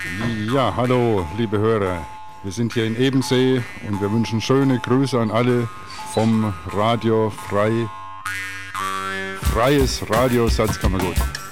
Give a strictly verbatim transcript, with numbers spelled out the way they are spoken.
Ja, hallo, liebe Hörer. Wir sind hier in Ebensee und wir wünschen schöne Grüße an alle vom Radio Frei. Freies Radio Salzkammergut.